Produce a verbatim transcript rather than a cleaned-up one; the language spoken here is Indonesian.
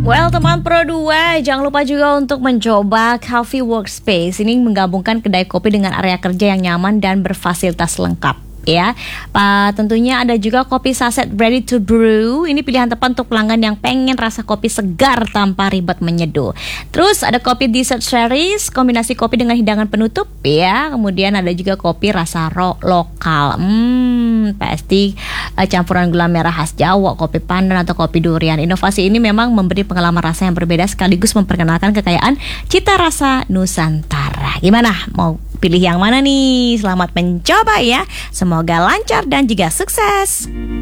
Well, teman Pro dua, jangan lupa juga untuk mencoba Coffee Workspace. Ini menggabungkan kedai kopi dengan area kerja yang nyaman dan berfasilitas lengkap. Ya, Pak, tentunya ada juga kopi saset ready to brew. Ini pilihan tepat untuk pelanggan yang pengen rasa kopi segar tanpa ribet menyeduh. Terus ada kopi dessert series, kombinasi kopi dengan hidangan penutup ya. Kemudian ada juga kopi rasa ro- lokal. Hmm, pasti uh, campuran gula merah khas Jawa, kopi pandan atau kopi durian. Inovasi ini memang memberi pengalaman rasa yang berbeda sekaligus memperkenalkan kekayaan cita rasa Nusantara. Gimana? Mau pilih yang mana nih? Selamat mencoba ya. Semoga lancar dan juga sukses.